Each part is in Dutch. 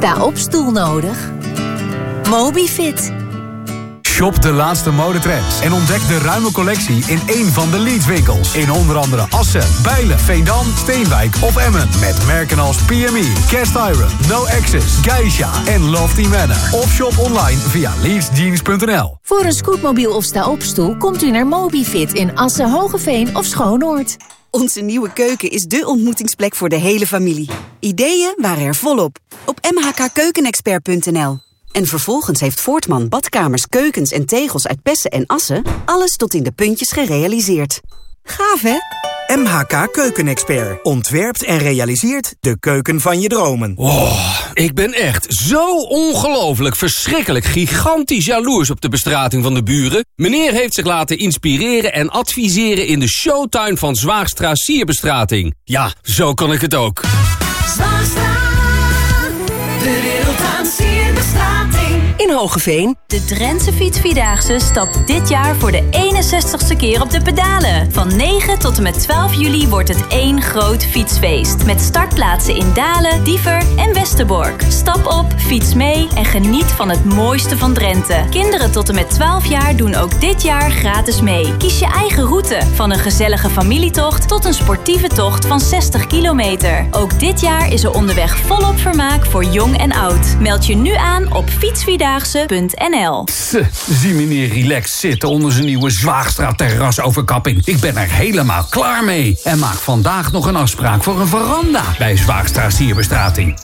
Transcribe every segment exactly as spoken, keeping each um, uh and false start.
sta-op-stoel nodig? Mobifit. Shop de laatste modetrends en ontdek de ruime collectie in één van de Leeds-winkels. In onder andere Assen, Bijlen, Veendam, Steenwijk of Emmen. Met merken als P M E, Cast Iron, No Access, Geisha en Lofty Manor. Of shop online via leeds jeans punt n l. Voor een scootmobiel of sta-op-stoel komt u naar Mobifit in Assen, Hogeveen of Schoonoord. Onze nieuwe keuken is dé ontmoetingsplek voor de hele familie. Ideeën waren er volop. Op m h k keukenexpert punt n l. En vervolgens heeft Voortman badkamers, keukens en tegels uit Pessen en Assen alles tot in de puntjes gerealiseerd. Gaaf, hè? M H K Keukenexpert ontwerpt en realiseert de keuken van je dromen. Oh, ik ben echt zo ongelooflijk, verschrikkelijk, gigantisch jaloers op de bestrating van de buren. Meneer heeft zich laten inspireren en adviseren in de showtuin van Zwaagstra Sierbestrating. Ja, zo kan ik het ook. Zwaagstra, de wereld aan Sierbestrating. In Hogeveen. De Drentse Fietsvierdaagse stapt dit jaar voor de eenenzestigste keer op de pedalen. Van negen tot en met twaalf juli wordt het één groot fietsfeest. Met startplaatsen in Dalen, Diever en Westerbork. Stap op, fiets mee en geniet van het mooiste van Drenthe. Kinderen tot en met twaalf jaar doen ook dit jaar gratis mee. Kies je eigen route. Van een gezellige familietocht tot een sportieve tocht van zestig kilometer. Ook dit jaar is er onderweg volop vermaak voor jong en oud. Meld je nu aan op fietsvierdaagse punt n l. Pse, zie meneer relaxed zitten onder zijn nieuwe Zwaagstra terrasoverkapping. Ik ben er helemaal klaar mee. En maak vandaag nog een afspraak voor een veranda bij Zwaagstra Sierbestrating.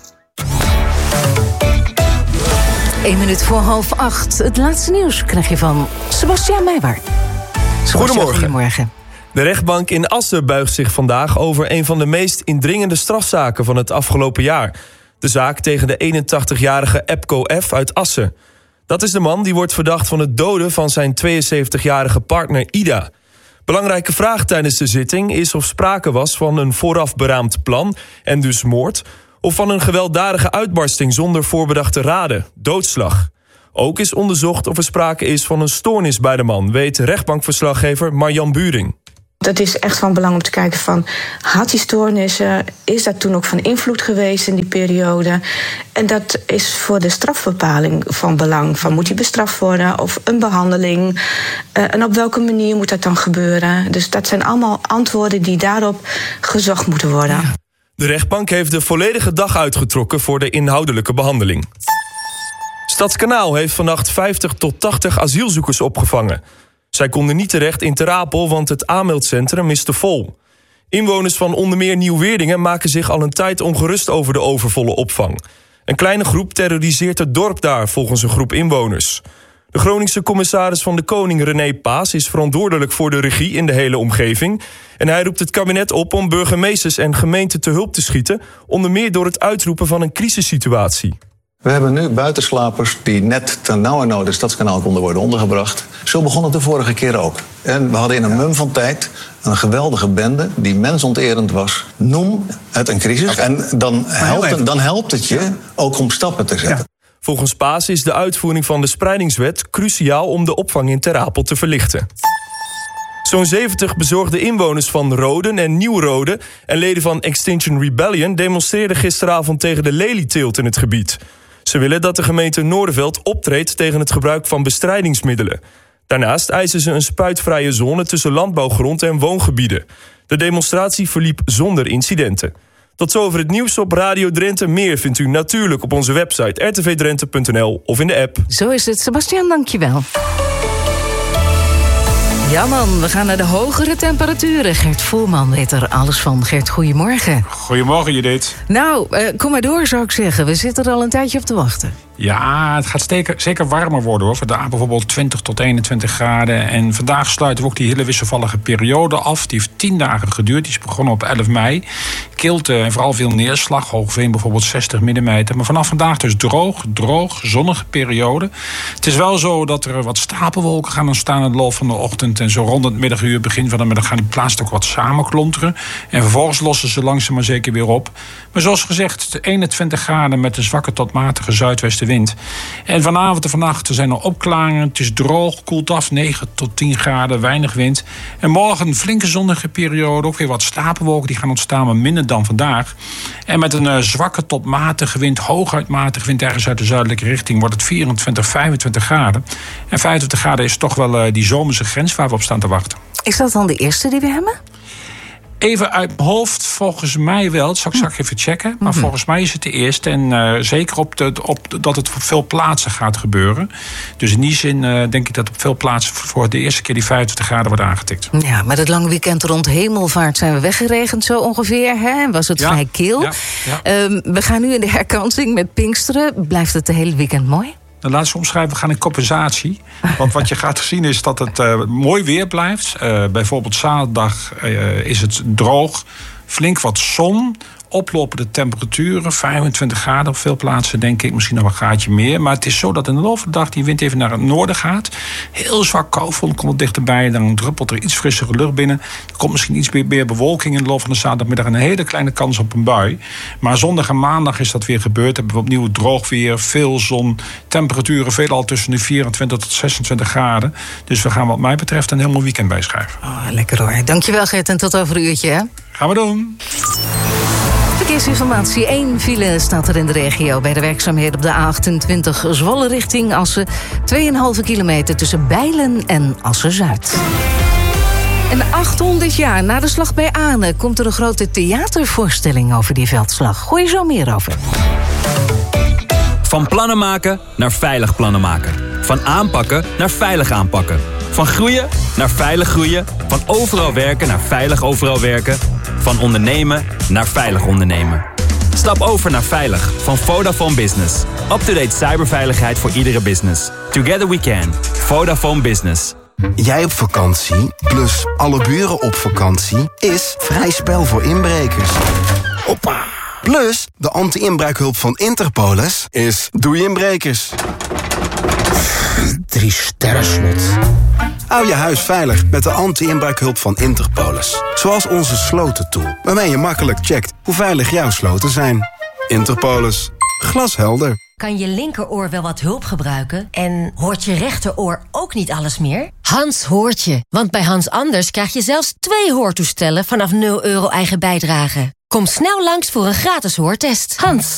Eén minuut voor half acht. Het laatste nieuws krijg je van Sebastiaan Meijwaard. Goedemorgen. Goedemorgen. De rechtbank in Assen buigt zich vandaag over een van de meest indringende strafzaken van het afgelopen jaar. De zaak tegen de eenentachtigjarige Epco F. uit Assen. Dat is de man die wordt verdacht van het doden van zijn tweeënzeventigjarige partner Ida. Belangrijke vraag tijdens de zitting is of sprake was van een vooraf beraamd plan en dus moord, of van een gewelddadige uitbarsting zonder voorbedachte raden, doodslag. Ook is onderzocht of er sprake is van een stoornis bij de man, weet rechtbankverslaggever Marjan Buring. Dat is echt van belang om te kijken van, had die stoornissen, is dat toen ook van invloed geweest in die periode? En dat is voor de strafbepaling van belang. Van, moet hij bestraft worden of een behandeling? Uh, en op welke manier moet dat dan gebeuren? Dus dat zijn allemaal antwoorden die daarop gezocht moeten worden. De rechtbank heeft de volledige dag uitgetrokken voor de inhoudelijke behandeling. Stadskanaal heeft vannacht vijftig tot tachtig asielzoekers opgevangen. Zij konden niet terecht in Ter Apel, want het aanmeldcentrum is te vol. Inwoners van onder meer Nieuw-Weerdingen maken zich al een tijd ongerust over de overvolle opvang. Een kleine groep terroriseert het dorp daar, volgens een groep inwoners. De Groningse commissaris van de Koning, René Paas, is verantwoordelijk voor de regie in de hele omgeving. En hij roept het kabinet op om burgemeesters en gemeenten te hulp te schieten, onder meer door het uitroepen van een crisissituatie. We hebben nu buitenslapers die net ten nauwernood het Stadskanaal konden worden ondergebracht. Zo begon het de vorige keer ook. En we hadden in een mum van tijd een geweldige bende die mensonterend was. Noem het een crisis. En dan helpt het, dan helpt het je ook om stappen te zetten. Ja. Volgens Paas is de uitvoering van de spreidingswet cruciaal om de opvang in Ter Apel te verlichten. Zo'n zeventig bezorgde inwoners van Roden en Nieuw-Roden en leden van Extinction Rebellion demonstreerden gisteravond tegen de lelieteelt in het gebied. Ze willen dat de gemeente Noorderveld optreedt tegen het gebruik van bestrijdingsmiddelen. Daarnaast eisen ze een spuitvrije zone tussen landbouwgrond en woongebieden. De demonstratie verliep zonder incidenten. Tot zover het nieuws op Radio Drenthe. Meer vindt u natuurlijk op onze website r t v drenthe punt n l of in de app. Zo is het, Sebastiaan, dankjewel. Ja man, we gaan naar de hogere temperaturen. Gert Voerman weet er alles van. Gert, goedemorgen. Goedemorgen, Judith. Nou, uh, kom maar door zou ik zeggen. We zitten er al een tijdje op te wachten. Ja, het gaat zeker, zeker warmer worden hoor. Vandaag bijvoorbeeld twintig tot eenentwintig graden. En vandaag sluiten we ook die hele wisselvallige periode af. Die heeft tien dagen geduurd. Die is begonnen op elf mei. Kilte en vooral veel neerslag. Hoogveen bijvoorbeeld zestig millimeter. Maar vanaf vandaag dus droog, droog, zonnige periode. Het is wel zo dat er wat stapelwolken gaan ontstaan in de loop van de ochtend. En zo rond het middaguur, begin van de middag, gaan die plaatsen ook wat samenklonteren. En vervolgens lossen ze langzaam maar zeker weer op. Maar zoals gezegd, eenentwintig graden met een zwakke tot matige zuidwestenwind wind. En vanavond en vannacht zijn er opklaringen. Het is droog, koelt af, negen tot tien graden, weinig wind. En morgen een flinke zonnige periode. Ook weer wat stapelwolken die gaan ontstaan, maar minder dan vandaag. En met een uh, zwakke tot matige wind, hooguit matige wind ergens uit de zuidelijke richting, wordt het vierentwintig, vijfentwintig graden. En vijfentwintig graden is toch wel uh, die zomerse grens waar we op staan te wachten. Is dat dan de eerste die we hebben? Even uit mijn hoofd, volgens mij wel. Dat zal ik straks even checken. Maar mm-hmm. volgens mij is het de eerste. En uh, zeker op, de, op de, dat het op veel plaatsen gaat gebeuren. Dus in die zin uh, denk ik dat op veel plaatsen voor de eerste keer die vijfentwintig graden wordt aangetikt. Ja, met het lange weekend rond Hemelvaart zijn we weggeregend zo ongeveer. Hè? En was het ja, vrij kil. Ja, ja. Um, we gaan nu in de herkansing met Pinksteren. Blijft het de hele weekend mooi? Dan laten we omschrijven, we gaan in compensatie. Want wat je gaat zien is dat het uh, mooi weer blijft. Uh, bijvoorbeeld zaterdag uh, is het droog, flink wat zon, oplopende temperaturen, vijfentwintig graden op veel plaatsen, denk ik, misschien nog een graadje meer. Maar het is zo dat in de loop van de dag die wind even naar het noorden gaat. Heel zwak koufront komt het dichterbij, dan druppelt er iets frissere lucht binnen. Er komt misschien iets meer, meer bewolking in de loop van de zaterdagmiddag, een hele kleine kans op een bui. Maar zondag en maandag is dat weer gebeurd. Hebben we opnieuw droog weer, veel zon, temperaturen veelal tussen de vierentwintig tot zesentwintig graden. Dus we gaan wat mij betreft een heel mooi weekend bijschrijven. Oh, lekker hoor. Dankjewel Gert en tot over een uurtje. Hè? Gaan we doen. Verkeersinformatie. één file staat er in de regio bij de werkzaamheden op de A achtentwintig Zwolle richting Assen. twee komma vijf kilometer tussen Bijlen en Assen-Zuid. En achthonderd jaar na de slag bij Aane komt er een grote theatervoorstelling over die veldslag. Gooi je zo meer over. Van plannen maken naar veilig plannen maken. Van aanpakken naar veilig aanpakken. Van groeien naar veilig groeien. Van overal werken naar veilig overal werken. Van ondernemen naar veilig ondernemen. Stap over naar Veilig van Vodafone Business. Up-to-date cyberveiligheid voor iedere business. Together we can. Vodafone Business. Jij op vakantie, plus alle buren op vakantie, is vrij spel voor inbrekers. Hoppa! Plus, de anti-inbraakhulp van Interpolis is doei inbrekers. Drie sterren slot. Hou je huis veilig met de anti-inbraakhulp van Interpolis. Zoals onze slotentool, waarmee je makkelijk checkt hoe veilig jouw sloten zijn. Interpolis. Glashelder. Kan je linkeroor wel wat hulp gebruiken? En hoort je rechteroor ook niet alles meer? Hans hoort je, want bij Hans Anders krijg je zelfs twee hoortoestellen vanaf nul euro eigen bijdrage. Kom snel langs voor een gratis hoortest. Hans.